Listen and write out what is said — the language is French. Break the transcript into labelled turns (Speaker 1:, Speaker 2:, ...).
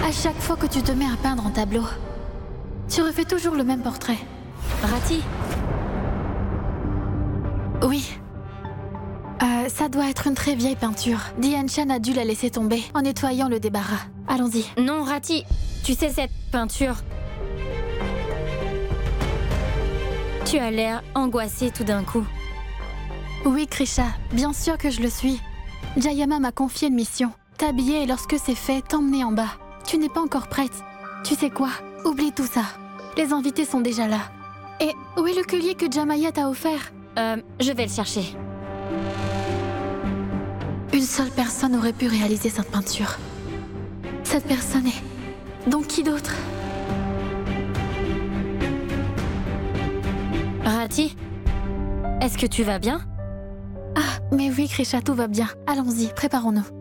Speaker 1: À chaque fois que tu te mets à peindre en tableau, tu refais toujours le même portrait.
Speaker 2: Rati,
Speaker 1: Oui. Ça doit être une très vieille peinture. Diane Chan a dû la laisser tomber en nettoyant le débarras. Allons-y.
Speaker 2: non Rati, tu sais cette peinture. Tu as l'air angoissée tout d'un coup.
Speaker 1: Oui, Krisha, bien sûr que je le suis. Jayama m'a confié une mission. T'habiller et lorsque c'est fait, t'emmener en bas. Tu n'es pas encore prête. Tu sais quoi? Oublie tout ça. Les invités sont déjà là. Et où est le collier que Jamaya t'a offert?
Speaker 2: Je vais le chercher.
Speaker 1: Une seule personne aurait pu réaliser cette peinture. Cette personne est... Donc qui d'autre?
Speaker 2: Rati, est-ce que tu vas bien?
Speaker 1: Ah, mais oui, Krisha, tout va bien. Allons-y, préparons-nous.